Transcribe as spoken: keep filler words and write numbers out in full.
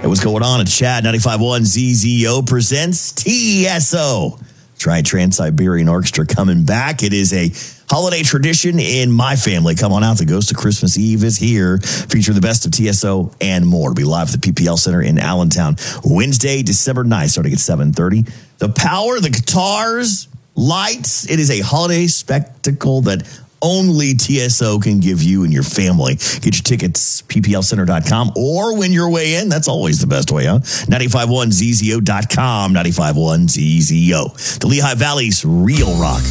Hey, what's going on? It's Chad. ninety-five point one Z Z O presents T S O. Try Trans-Siberian Orchestra coming back. It is a holiday tradition in my family. Come on out. The Ghost of Christmas Eve is here. Featuring the best of T S O and more. It'll be live at the P P L Center in Allentown. Wednesday, December ninth, starting at seven thirty. The power, the guitars, lights. It is a holiday spectacle that only T S O can give you and your family. Get your tickets, P P L center dot com, or when you're way in. That's always the best way, huh? ninety-five point one Z Z O dot com, ninety-five point one Z Z O. The Lehigh Valley's real rock.